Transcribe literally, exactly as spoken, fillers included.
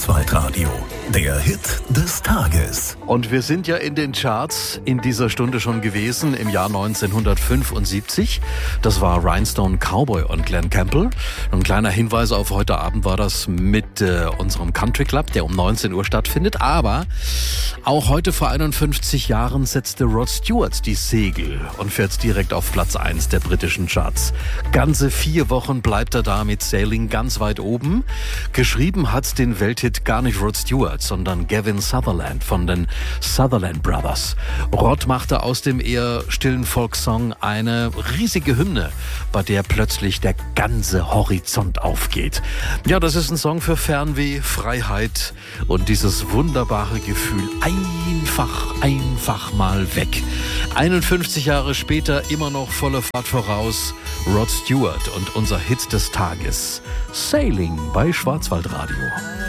Schwarzwaldradio, der Hit des Tages. Und wir sind ja in den Charts in dieser Stunde schon gewesen im Jahr neunzehnhundertfünfundsiebzig. Das war Rhinestone Cowboy und Glen Campbell. Ein kleiner Hinweis auf heute Abend war das mit äh, unserem Country Club, der um neunzehn Uhr stattfindet. Aber auch heute vor einundfünfzig Jahren setzte Rod Stewart die Segel und fährt direkt auf Platz eins der britischen Charts. Ganze vier Wochen bleibt er da mit Sailing ganz weit oben. Geschrieben hat den Welthit gar nicht Rod Stewart, sondern Gavin Sutherland von den Sutherland Brothers. Rod machte aus dem eher stillen Folksong eine riesige Hymne, bei der plötzlich der ganze Horizont aufgeht. Ja, das ist ein Song für Fernweh, Freiheit und dieses wunderbare Gefühl, einfach, einfach mal weg. einundfünfzig Jahre später immer noch volle Fahrt voraus, Rod Stewart und unser Hit des Tages, Sailing bei Schwarzwaldradio.